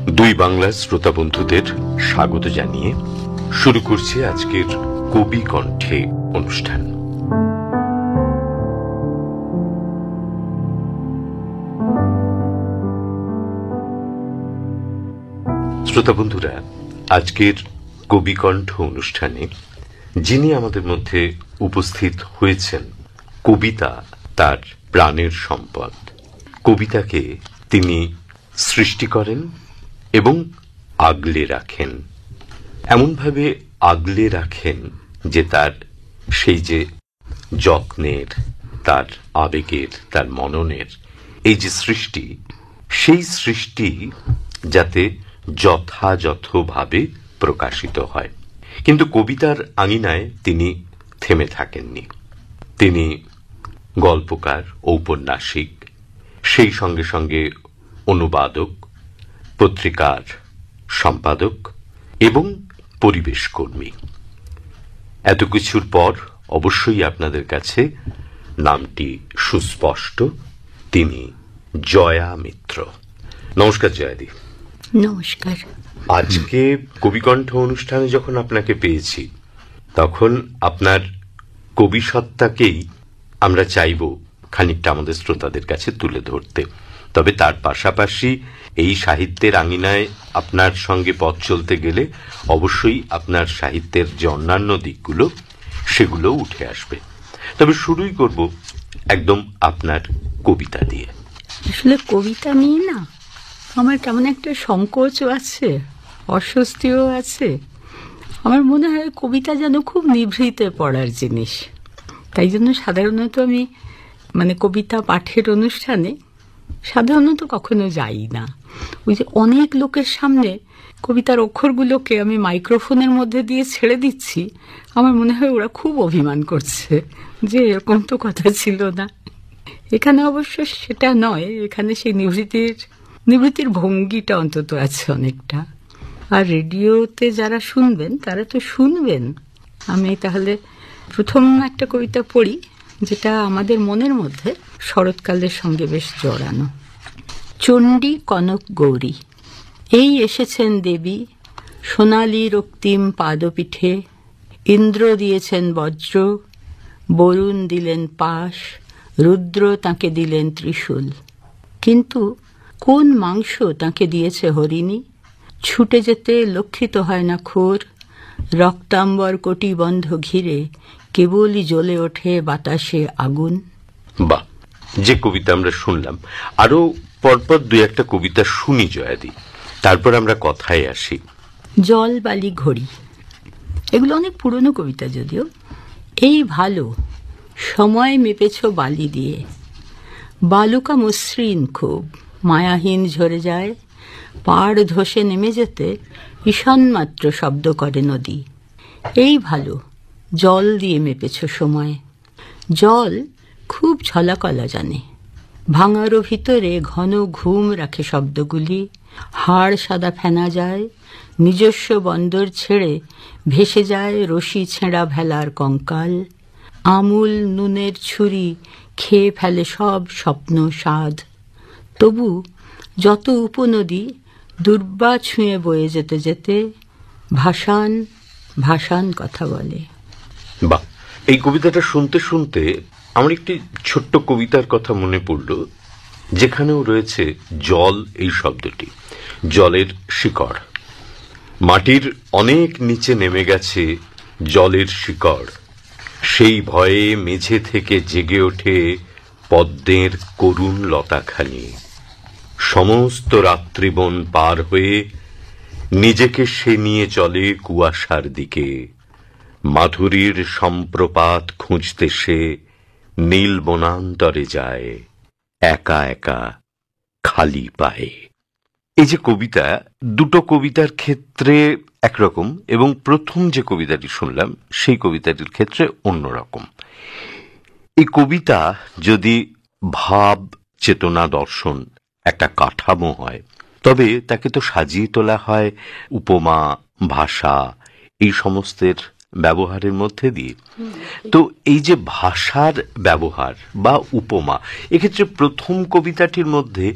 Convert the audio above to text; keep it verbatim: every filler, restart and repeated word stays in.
দুই বাংলার শ্রোতা বন্ধুদের স্বাগত জানিয়ে শুরু করছি আজকের কবি কণ্ঠে অনুষ্ঠান। শ্রোতা বন্ধুরা, আজকের কবি কণ্ঠ অনুষ্ঠানে যিনি আমাদের মধ্যে উপস্থিত হয়েছেন, কবিতা তার প্রাণের সম্পদ। কবিতাকে তিনি সৃষ্টি করেন এবং আগলে রাখেন, এমনভাবে আগলে রাখেন যে তার সেই যে যত্নের, তার আবেগের, তার মননের এই যে সৃষ্টি, সেই সৃষ্টি যাতে যথাযথভাবে প্রকাশিত হয়। কিন্তু কবিতার আঙিনায় তিনি থেমে থাকেননি। তিনি গল্পকার, ঔপন্যাসিক, সেই সঙ্গে সঙ্গে অনুবাদক, পত্রিকার সম্পাদক এবং পরিবেশ কর্মী। এত কিছুর পর অবশ্যই আপনাদের কাছে নামটি সুস্পষ্ট। তিনি জয়া মিত্র। নমস্কার জয়াদি। নমস্কার। আজকে কবিকণ্ঠ অনুষ্ঠানে যখন আপনাকে পেয়েছি, তখন আপনার কবি সত্তাকেই আমরা চাইব খানিকটা আমাদের শ্রোতাদের কাছে তুলে ধরতে। তবে তার পাশাপাশি এই সাহিত্যের আঙিনায় আপনার সঙ্গে পথ চলতে গেলে অবশ্যই আপনার সাহিত্যের যে অন্যান্য দিকগুলো, সেগুলো উঠে আসবে। তবে শুরুই করব একদম আপনার কবিতা দিয়ে। আসলে কবিতা নিয়ে না আমার কেমন একটা সংকোচও আছে, অস্বস্তিও আছে। আমার মনে হয় কবিতা যেন খুব নিভৃতে পড়ার জিনিস। তাই জন্য সাধারণত আমি মানে কবিতা পাঠের অনুষ্ঠানে সাধারণত কখনো যাই না। ওই যে অনেক লোকের সামনে কবিতার অক্ষরগুলোকে আমি মাইক্রোফোনের মধ্যে দিয়ে ছেড়ে দিচ্ছি, আমার মনে হয় ওরা খুব অভিমান করছে যে এরকম তো কথা ছিল না। এখানে অবশ্য সেটা নয়, এখানে সেই নিভৃতির নিভৃতির ভঙ্গিটা অন্তত আছে অনেকটা। আর রেডিওতে যারা শুনবেন তারা তো শুনবেন। আমি তাহলে প্রথম একটা কবিতা পড়ি, যেটা আমাদের মনের মধ্যে শরৎকালের সঙ্গে বেশ জড়ানো। চণ্ডী কনক গৌরী। এই এসেছেন দেবী, সোনালি রক্তিম পাদপীঠে। ইন্দ্র দিয়েছেন বজ্র, বরুণ দিলেন পাশ, রুদ্র তাঁকে দিলেন ত্রিশূল। কিন্তু কোন মাংস তাঁকে দিয়েছে হরিণী? ছুটে যেতে লক্ষিত হয় না খোর, রক্তাম্বর কোটিবন্ধ ঘিরে কেবলই জ্বলে ওঠে বাতাসে আগুন। বাহ, যে কবিতা আমরা শুনলাম, আরো পরপর দুই একটা কবিতা শুনি জয়াদি, তারপর আমরা কথায় আসি। জল বালি ঘড়ি, এগুলো অনেক পুরনো কবিতা যদিও। এই ভালো সময় মেপেছ বালি দিয়ে, বালুকা মসৃণ খুব মায়াহীন ঝরে যায়, পাড় ধসে নেমে যেতে ঈশানমাত্র শব্দ করে নদী। এই ভালো জল দিয়ে মেপেছ সময়। জল খুব ছলাকলা জানে, ভাঙারও ভিতরে ঘন ঘুম রাখে শব্দগুলি। হাড় সাদা ফেনা যায়, নিজস্ব বন্দর ছেড়ে ভেসে যায় রশি ছেঁড়া ভেলার কঙ্কাল। আমূল নুনের ছুরি খেয়ে ফেলে সব স্বপ্ন স্বাদ। তবু যত উপনদী দুর্বা ছুঁয়ে বয়ে যেতে যেতে ভাসান ভাসান কথা বলে। বাহ, এই কবিতাটা শুনতে শুনতে আমার একটি ছোট্ট কবিতার কথা মনে পড়ল, যেখানেও রয়েছে জল এই শব্দটি। জলের শিকড়, মাটির অনেক নিচে নেমে গেছে জলের শিকড়। সেই ভয়ে মেঝে থেকে জেগে ওঠে পদ্মের করুণ লতাখানি। সমস্ত রাত্রিবন পার হয়ে নিজেকে সে নিয়ে চলে কুয়াশার দিকে। মাধুরীর সম্প্রপাত খুঁজতে সে নীল বনান্তরে যায়, একা একা খালি পায়ে। এই যে কবিতা, দুটো কবিতার ক্ষেত্রে একরকম, এবং প্রথম যে কবিতাটি শুনলাম সেই কবিতাটির ক্ষেত্রে অন্যরকম। এই কবিতা যদি ভাব, চেতনা, দর্শন একটা কাঠামো হয়, তবে তাকে তো সাজিয়ে তোলা হয় উপমা, ভাষা, এই সমস্তের ব্যবহারের মধ্যে দিয়ে। তো এই যে ভাষার ব্যবহার বা উপমা, এক্ষেত্রে প্রথম কবিতাটির মধ্যে